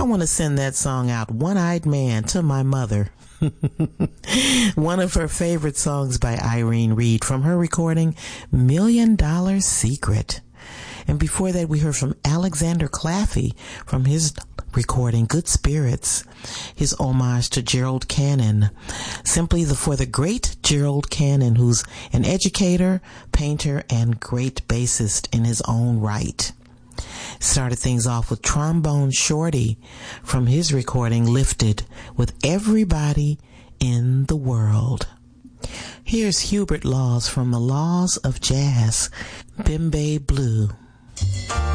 want to send that song out, One-Eyed Man, to my mother. One of her favorite songs by Irene Reid from her recording, $1 Million Secret. And before that, we heard from Alexander Claffey from his recording, Good Spirits, his homage to Gerald Cannon, simply for the great Gerald Cannon, who's an educator, painter, and great bassist in his own right. Started things off with Trombone Shorty from his recording, Lifted, with Everybody in the World. Here's Hubert Laws from the Laws of Jazz, Bimbe Blue.